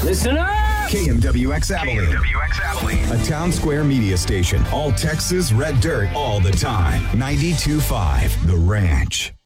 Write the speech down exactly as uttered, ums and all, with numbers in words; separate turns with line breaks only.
Listen up!
K M W X Abilene.
K M W X Abilene.
A Town Square media station. All Texas red dirt all the time. ninety-two point five The Ranch.